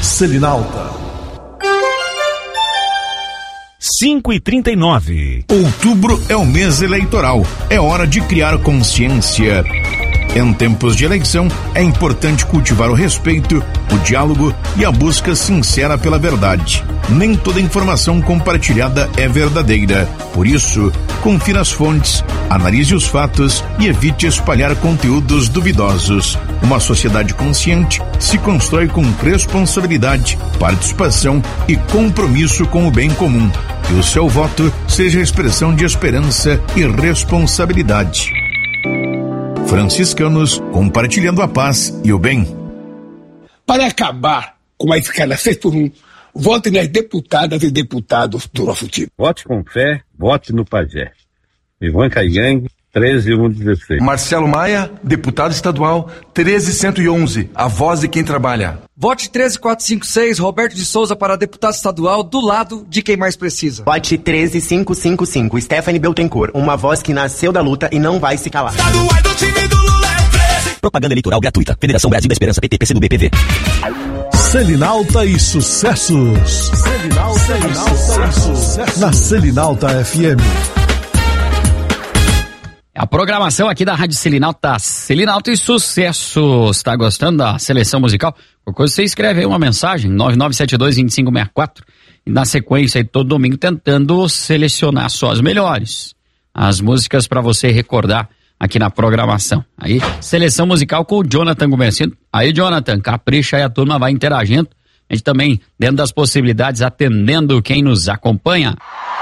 Selinalta. 5h39. Outubro é o mês eleitoral. É hora de criar consciência. Em tempos de eleição, é importante cultivar o respeito, o diálogo e a busca sincera pela verdade. Nem toda informação compartilhada é verdadeira. Por isso, confira as fontes, analise os fatos e evite espalhar conteúdos duvidosos. Uma sociedade consciente se constrói com responsabilidade, participação e compromisso com o bem comum. Que o seu voto seja a expressão de esperança e responsabilidade. Franciscanos, compartilhando a paz e o bem. Para acabar com a escala 6x1, vote nas deputadas e deputados do nosso time. Vote com fé, vote no Pajé. Ivan Caiang, 13116. Marcelo Maia, deputado estadual, 13111, a voz de quem trabalha. Vote 13456, Roberto de Souza para deputado estadual, do lado de quem mais precisa. Vote 13555, Stephanie Beltencourt, uma voz que nasceu da luta e não vai se calar. Estadual do time do Lula é 13. Propaganda eleitoral gratuita. Federação Brasil da Esperança, PT, PCdoB, PV. Selinalta e sucessos. Selinalta e sucessos. Na Selinalta FM. A programação aqui da Rádio Selinalta, Selinalta e Sucessos. Tá gostando da seleção musical? Por coisa você escreve aí uma mensagem, 9972-2564. E na sequência aí todo domingo tentando selecionar só as melhores. As músicas para você recordar aqui na programação. Aí, seleção musical com o Jonathan Gomercindo. Aí, Jonathan, capricha aí, a turma vai interagindo. A gente também, dentro das possibilidades, atendendo quem nos acompanha.